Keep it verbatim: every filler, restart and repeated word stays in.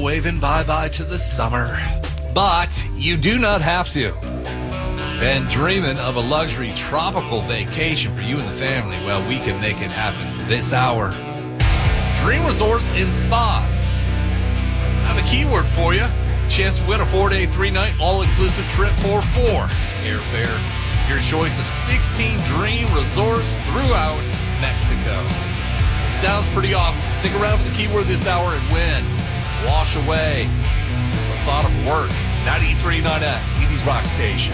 waving bye-bye to the summer. But you do not have to. Been dreaming of a luxury tropical vacation for you and the family? Well, we can make it happen this hour. Dream Resorts and Spas. I have a keyword for you. Chance to win a four-day, three-night, all-inclusive trip for four. Airfare. Your choice of sixteen dream resorts throughout Mexico. Sounds pretty awesome. Stick around for the keyword this hour and win. Wash away the thought of work. ninety-three point nine X, Edie's Rock Station.